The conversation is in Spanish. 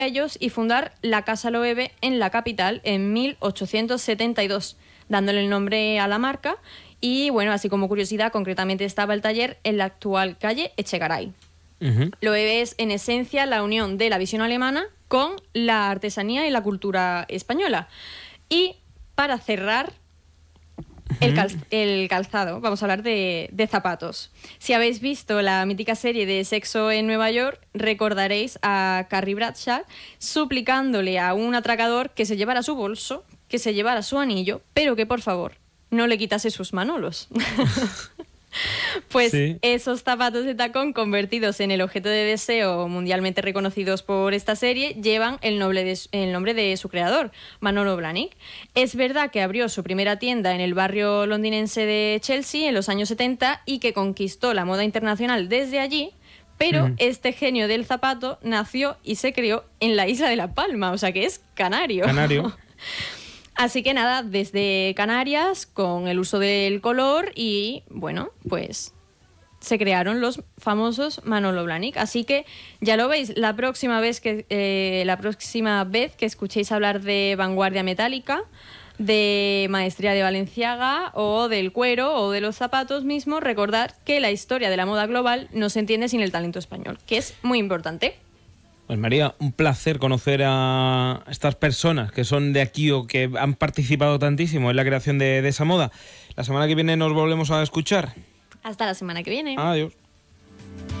ellos y fundar la Casa Loewe en la capital en 1872, dándole el nombre a la marca. Y bueno, así como curiosidad, concretamente estaba el taller en la actual calle Echegaray. Loewe es en esencia la unión de la visión alemana con la artesanía y la cultura española. Y para cerrar, el calzado, vamos a hablar de zapatos. Si habéis visto la mítica serie de Sexo en Nueva York, recordaréis a Carrie Bradshaw suplicándole a un atracador que se llevara su bolso, que se llevara su anillo, pero que por favor no le quitase sus manolos. Pues sí, esos zapatos de tacón convertidos en el objeto de deseo mundialmente reconocidos por esta serie llevan el nombre de su creador, Manolo Blahnik. Es verdad que abrió su primera tienda en el barrio londinense de Chelsea en los años 70 y que conquistó la moda internacional desde allí, pero este genio del zapato nació y se crió en la isla de La Palma, o sea que es canario. Así que nada, desde Canarias, con el uso del color y, bueno, pues se crearon los famosos Manolo Blahnik. Así que ya lo veis, la próxima vez que escuchéis hablar de vanguardia metálica, de maestría de Balenciaga o del cuero o de los zapatos mismos, recordad que la historia de la moda global no se entiende sin el talento español, que es muy importante. Pues María, un placer conocer a estas personas que son de aquí o que han participado tantísimo en la creación de esa moda. La semana que viene nos volvemos a escuchar. Hasta la semana que viene. Adiós.